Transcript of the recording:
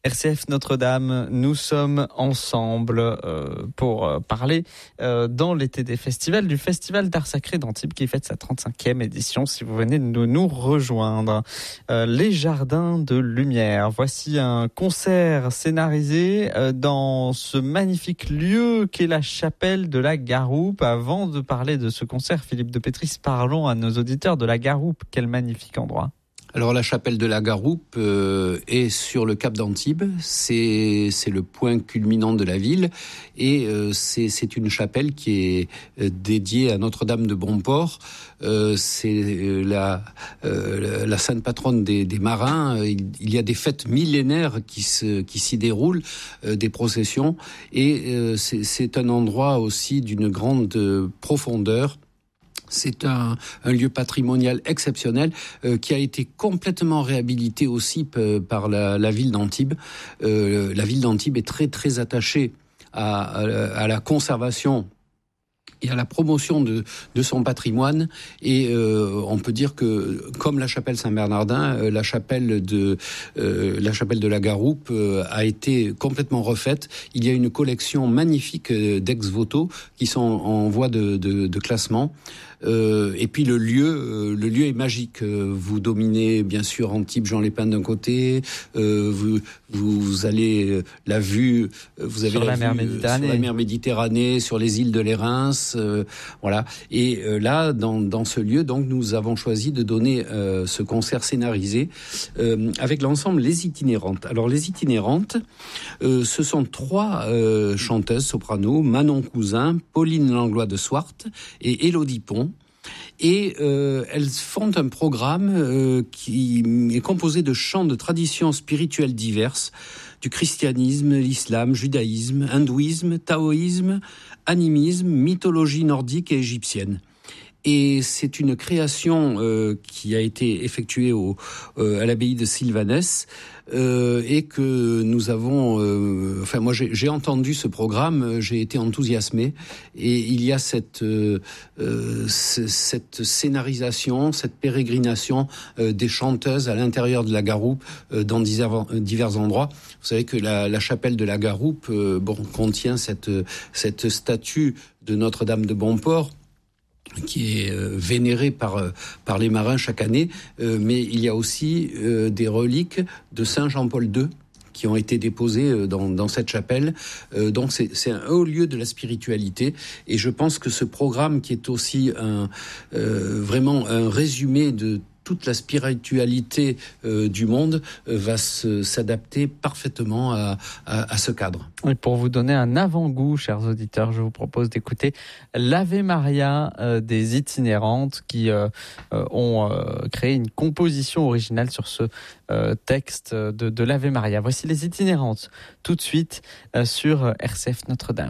RCF Notre-Dame, nous sommes ensemble pour parler dans l'été des festivals du Festival d'Art Sacré d'Antibes qui fête sa 35e édition. Si vous venez de nous rejoindre, les Jardins de Lumière. Voici un concert scénarisé dans ce magnifique lieu qu'est la chapelle de la Garoupe. Avant de parler de ce concert, Philippe de Pétris, parlons à nos auditeurs de la Garoupe. Quel magnifique endroit. Alors la chapelle de la Garoupe est sur le cap d'Antibes, c'est le point culminant de la ville et c'est une chapelle qui est dédiée à Notre-Dame de Bonport. C'est la sainte patronne des marins. Il y a des fêtes millénaires qui s'y déroulent, des processions et c'est un endroit aussi d'une grande profondeur. C'est un lieu patrimonial exceptionnel qui a été complètement réhabilité aussi par la ville d'Antibes. La ville d'Antibes est très très attachée à la conservation et à la promotion de son patrimoine et on peut dire que comme la chapelle Saint-Bernardin, la chapelle de la Garoupe a été complètement refaite. Il y a une collection magnifique d'ex-voto qui sont en voie de classement. Et puis le lieu est magique. Vous dominez bien sûr Antibes, Jean Lépin d'un côté. Vous allez la vue. Vous avez sur la mer Méditerranée, sur les îles de Lérins. Voilà. Et là, dans ce lieu, donc nous avons choisi de donner ce concert scénarisé avec l'ensemble Les Itinérantes. Alors les Itinérantes, ce sont 3 chanteuses soprano, Manon Cousin, Pauline Langlois de Swart et Élodie Pont. Et elles font un programme qui est composé de chants de traditions spirituelles diverses, du christianisme, l'islam, judaïsme, hindouisme, taoïsme, animisme, mythologie nordique et égyptienne. Et c'est une création qui a été effectuée à l'abbaye de Sylvanès et que nous avons... enfin, moi, j'ai entendu ce programme, j'ai été enthousiasmé. Et il y a cette scénarisation, cette pérégrination des chanteuses à l'intérieur de la Garoupe dans divers endroits. Vous savez que la chapelle de la Garoupe contient cette statue de Notre-Dame de Bonport, qui est vénéré par les marins chaque année, mais il y a aussi des reliques de Saint Jean-Paul II qui ont été déposées dans cette chapelle. Donc c'est un haut lieu de la spiritualité, et je pense que ce programme qui est aussi vraiment un résumé de toute la spiritualité du monde va s'adapter parfaitement à ce cadre. Et pour vous donner un avant-goût, chers auditeurs, je vous propose d'écouter l'Ave Maria des Itinérantes qui ont créé une composition originale sur ce texte de l'Ave Maria. Voici les Itinérantes tout de suite sur RCF Notre-Dame.